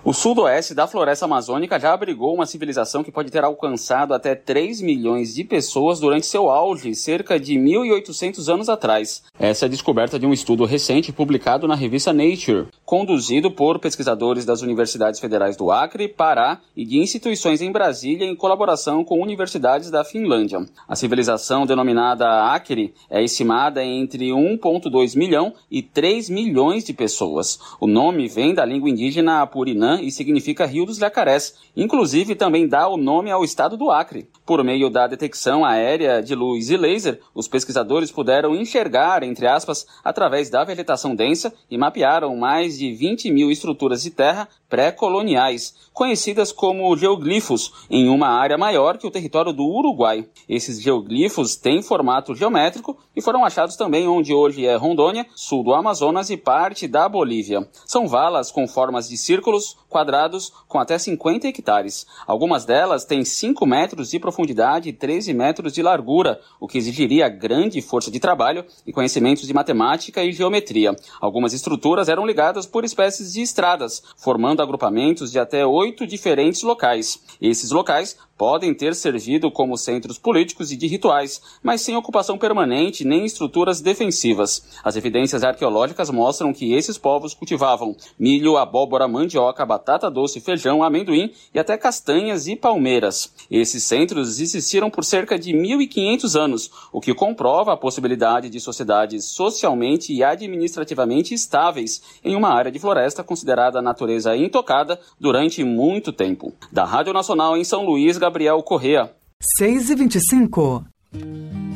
O sudoeste da floresta amazônica já abrigou uma civilização que pode ter alcançado até 3 milhões de pessoas durante seu auge, cerca de 1.800 anos atrás. Essa é a descoberta de um estudo recente publicado na revista Nature, conduzido por pesquisadores das universidades federais do Acre, Pará e de instituições em Brasília em colaboração com universidades da Finlândia. A civilização denominada Acre é estimada entre 1,2 milhão e 3 milhões de pessoas. O nome vem da língua indígena Apurinã e significa Rio dos Jacarés. Inclusive, também dá o nome ao estado do Acre. Por meio da detecção aérea de luz e laser, os pesquisadores puderam enxergar, entre aspas, através da vegetação densa e mapearam mais de 20 mil estruturas de terra pré-coloniais, conhecidas como geoglifos, em uma área maior que o território do Uruguai. Esses geoglifos têm formato geométrico e foram achados também onde hoje é Rondônia, sul do Amazonas e parte da Bolívia. São valas com formas de círculos, quadrados, com até 50 hectares. Algumas delas têm 5 metros de profundidade e 13 metros de largura, o que exigiria grande força de trabalho e conhecimentos de matemática e geometria. Algumas estruturas eram ligadas por espécies de estradas, formando agrupamentos de até 8 diferentes locais. Esses locais podem ter servido como centros políticos e de rituais, mas sem ocupação permanente nem estruturas defensivas. As evidências arqueológicas mostram que esses povos cultivavam milho, abóbora, mandioca, batata doce, feijão, amendoim e até castanhas e palmeiras. Esses centros existiram por cerca de 1.500 anos, o que comprova a possibilidade de sociedades socialmente e administrativamente estáveis em uma área de floresta considerada natureza intocada durante muito tempo. Da Rádio Nacional em São Luís, Gabriel Correa. 6h25.